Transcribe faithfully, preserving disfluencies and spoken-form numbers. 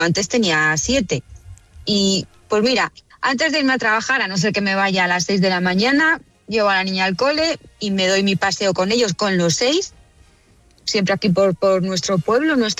antes tenía siete. Y pues mira, antes de irme a trabajar, a no ser que me vaya a las seis de la mañana, llevo a la niña al cole y me doy mi paseo con ellos con los seis, siempre aquí por, por nuestro pueblo, nuestra